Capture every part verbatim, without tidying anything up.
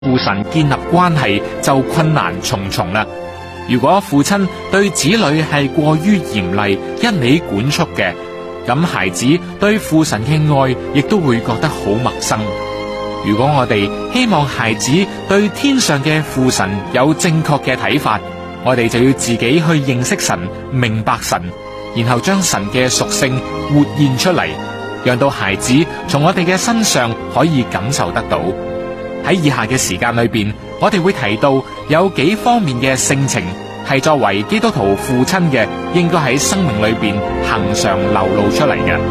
父神建立關係就困難重重啦。如果父親對子女係過於嚴厲、一味管束嘅，咁孩子對父神嘅愛亦都會覺得好陌生。如果我哋希望孩子對天上嘅父神有正確嘅睇法，我哋就要自己去認識神、明白神，然後將神嘅屬性活現出嚟，讓到孩子從我哋嘅身上可以感受得到。喺以下嘅時間裏邊，我哋會提到有幾方面嘅性情係作為基督徒父親嘅，應該喺生命裏邊恆常流露出嚟嘅。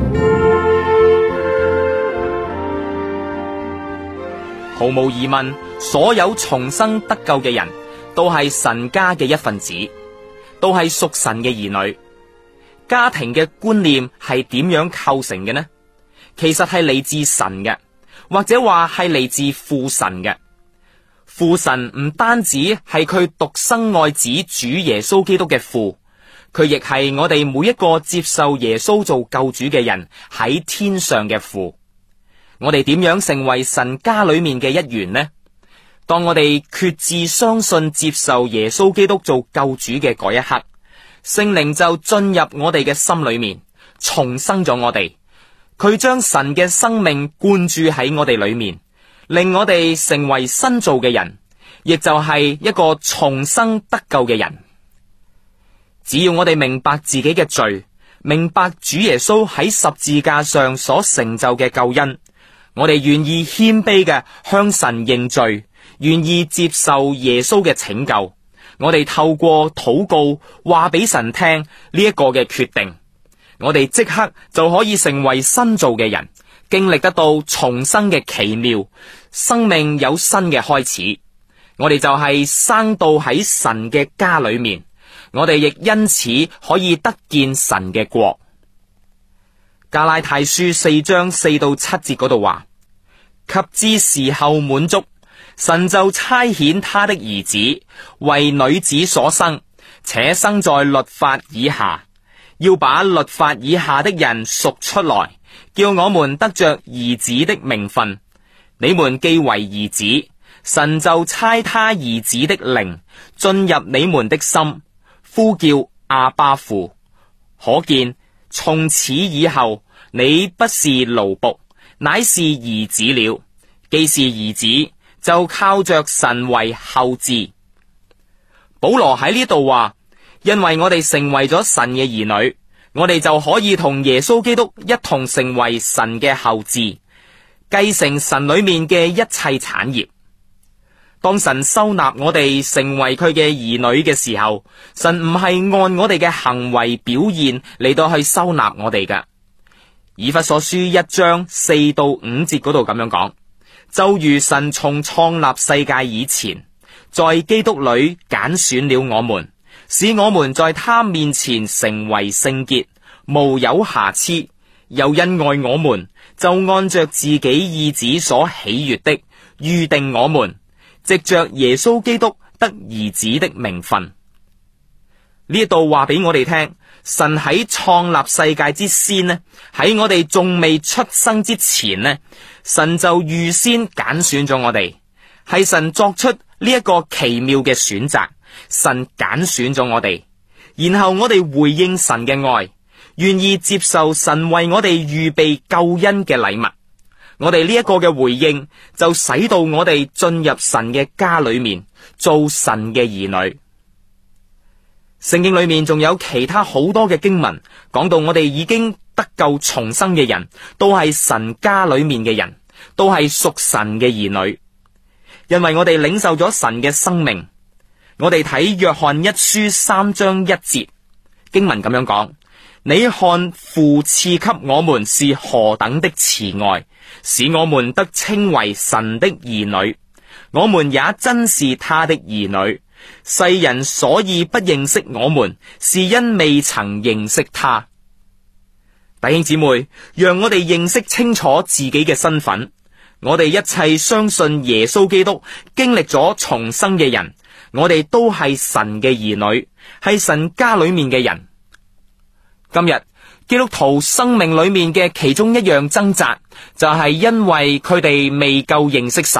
毫無疑問，所有重生得救嘅人都係神家嘅一份子，都係屬神嘅兒女。家庭嘅觀念係點樣構成嘅呢？其實係嚟自神嘅，或者話係嚟自父神嘅。父神唔單止係佢獨生愛子主耶穌基督嘅父，佢亦係我哋每一個接受耶穌做救主嘅人喺天上嘅父。我哋點樣成為神家裏面嘅一員呢？當我哋決志相信接受耶穌基督做救主嘅嗰一刻，聖靈就進入我哋嘅心裏面，重生咗我哋。佢將神嘅生命灌注喺我哋裏面，令我哋成為新造嘅人，亦就係一個重生得救嘅人。只要我哋明白自己嘅罪，明白主耶穌喺十字架上所成就嘅救恩，我哋願意謙卑嘅向神認罪，願意接受耶穌嘅拯救，我哋透過禱告話俾神聽呢一個嘅決定，我哋即刻就可以成為新造嘅人，經歷得到重生嘅奇妙，生命有新嘅開始。我哋就係生到喺神嘅家裏面，我哋亦因此可以得見神嘅國。加拉太書四章四到七節嗰度話，及至時候滿足，神就差遣他的兒子為女子所生，且生在律法以下，要把律法以下的人贖出來，叫我們得着兒子的名分。你們既為兒子，神就差他兒子的靈進入你們的心，呼叫阿爸父。可見從此以後，你不是奴僕，乃是兒子了。既是兒子，就靠着神為後嗣。保羅喺呢度話，因為我哋成為咗神嘅兒女，我哋就可以同耶穌基督一同成為神嘅後嗣，繼承神裏面嘅一切產業。當神收納我哋成為佢嘅兒女嘅時候，神唔係按我哋嘅行為表現嚟到去收納我哋㗎。以弗所書一章四到五節嗰度咁樣講，就如神從創立世界以前，在基督裏揀選了我們，使我們在他面前成為聖潔，無有瑕疵，又因愛我們，就按着自己意旨所喜悅的預定我們，藉着耶穌基督得兒子的名分。呢度話俾我哋聽，神喺創立世界之先呢，喺我哋仲未出生之前呢，神就預先揀選咗我哋，係神作出呢一個奇妙嘅選擇，神揀選咗我哋，然後我哋回應神嘅愛，願意接受神為我哋預備救恩嘅禮物。我哋呢一個嘅回應就使到我哋進入神嘅家裏面，做神嘅兒女。聖經裏面仲有其他好多嘅經文講到，我哋已經得救重生嘅人都係神家裏面嘅人，都係屬神嘅兒女，因為我哋領受咗神嘅生命。我哋睇約翰一書三章一節經文咁樣講，你看父賜給我們是何等的慈愛，使我們得稱為神的兒女，我們也真是他的兒女。世人所以不認識我們，是因未曾認識他。弟兄姊妹，讓我哋認識清楚自己嘅身份。我哋一切相信耶穌基督經歷咗重生嘅人，我哋都係神嘅兒女，係神家裏面嘅人。今日基督徒生命裏面嘅其中一樣掙扎，就係因為佢哋未夠認識神，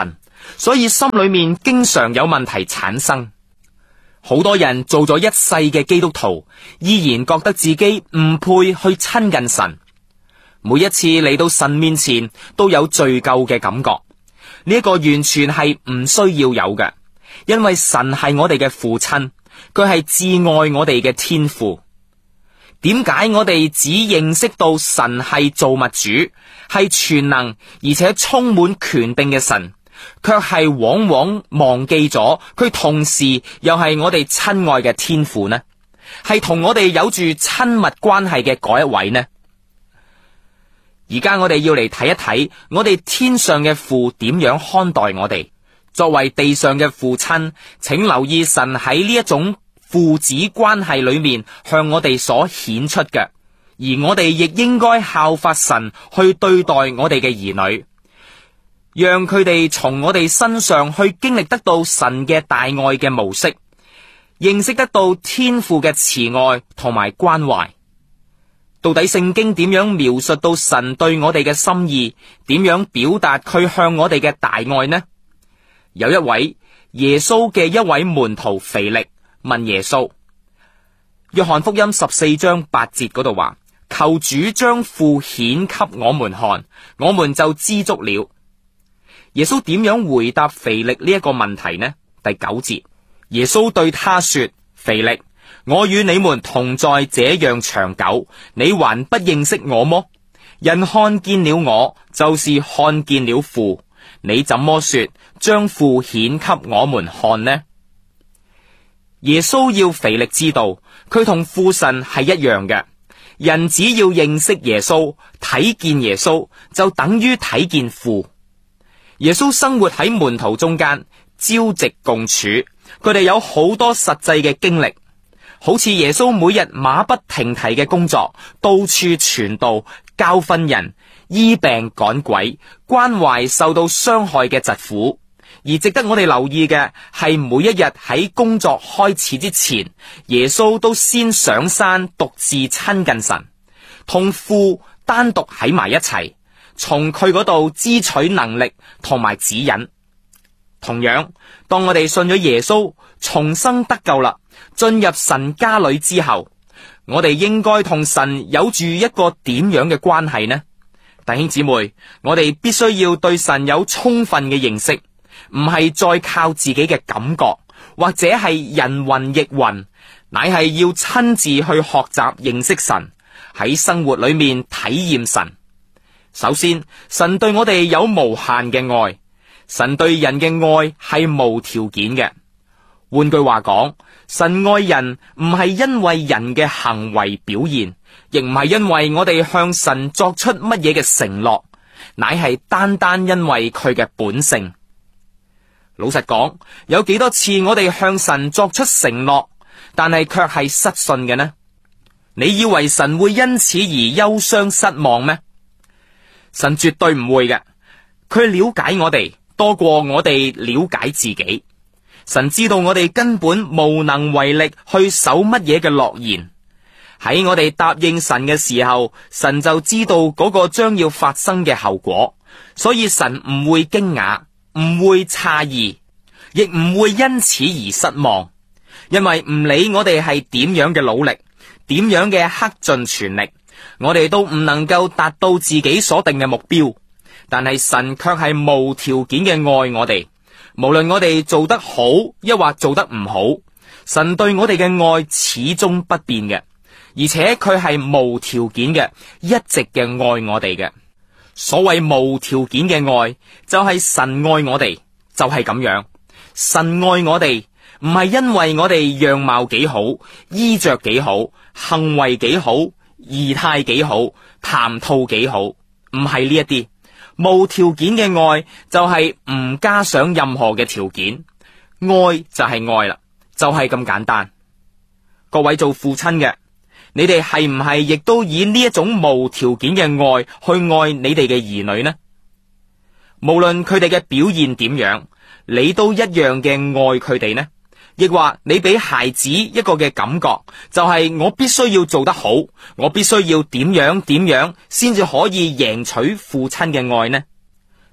所以心裏面經常有問題產生。好多人做咗一世嘅基督徒，依然覺得自己唔配去親近神。每一次嚟到神面前，都有罪疚嘅感覺。呢一個完全係唔需要有嘅，因為神係我哋嘅父親，佢係至愛我哋嘅天父。點解我哋只認識到神係造物主，係全能而且充滿權柄嘅神，卻係往往忘記咗佢同時又係我哋親愛嘅天父呢？係同我哋有住親密關係嘅嗰一位呢？而家我哋要嚟睇一睇，我哋天上嘅父點樣看待我哋。作為地上嘅父親，請留意神喺呢一種父子關係裏面向我哋所顯出嘅，而我哋亦應該效法神去對待我哋嘅兒女，讓佢哋從我哋身上去經歷得到神嘅大愛嘅模式，認識得到天父嘅慈愛同埋關懷。到底聖經點樣描述到神對我哋嘅心意？點樣表達佢向我哋嘅大愛呢？有一位耶穌嘅一位門徒腓力問耶穌，約翰福音十四章八節嗰度話：求主將父顯給我們看，我們就知足了。耶穌點樣回答腓力呢一個問題呢？第九節，耶穌對他說：腓力，我與你們同在這樣長久，你還不認識我麼？人看見了我，就是看見了父。你怎麼說將父顯給我們看呢？耶穌要腓力知道，佢同父神係一樣嘅。人只要認識耶穌，睇見耶穌，就等於睇見父。耶穌生活喺門徒中間，朝夕共處，佢哋有好多實際嘅經歷。好似耶穌每日馬不停蹄嘅工作，到處傳道、教訓人、醫病趕鬼、關懷受到傷害嘅疾苦。而值得我哋留意嘅係，每一日喺工作開始之前，耶穌都先上山獨自親近神，同父單獨喺埋一齊，從佢嗰度支取能力同埋指引。同樣，當我哋信咗耶穌，重生得救啦，進入神家裏之後，我哋應該同神有住一個點樣嘅關係呢？弟兄姊妹，我哋必須要對神有充分嘅認識，唔係再靠自己嘅感覺，或者係人云亦云，乃係要親自去學習認識神，喺生活裏面體驗神。首先，神對我哋有無限嘅愛，神對人嘅愛係無條件嘅。換句話講，神愛人唔係因為人嘅行為表現，亦唔係因為我哋向神作出乜嘢嘅承諾，乃係單單因為佢嘅本性。老實講，有幾多次我哋向神作出承諾，但係卻係失信嘅呢？你以為神會因此而憂傷失望咩？神絕對唔會嘅，佢了解我哋多過我哋了解自己。神知道我哋根本無能為力去守乜嘢嘅諾言。喺我哋答應神嘅時候，神就知道嗰個將要發生嘅後果，所以神唔會驚訝，唔會詫異，亦唔會因此而失望。因為唔理我哋係點樣嘅努力，點樣嘅克盡全力，我哋都唔能夠達到自己所定嘅目標，但係神卻係無條件嘅愛我哋。無論我哋做得好抑或做得唔好，神對我哋嘅愛始終不變嘅，而且佢係無條件嘅，一直嘅愛我哋嘅。所謂無條件嘅愛，就係神愛我哋，就係咁樣。神愛我哋唔係因為我哋樣貌幾好、衣着幾好、行為幾好、儀態幾好、談吐幾好，唔係呢一啲。無條件嘅愛就係唔加上任何嘅條件，愛就係愛啦，就係咁簡單。各位做父親嘅，你哋係唔係亦都以呢一種無條件嘅愛去愛你哋嘅兒女呢？無論佢哋嘅表現點樣，你都一樣嘅愛佢哋呢？亦或你俾孩子一個嘅感覺，就係我必須要做得好，我必須要點樣點樣先至可以贏取父親嘅愛呢？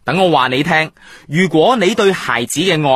等我話你聽，如果你對孩子嘅愛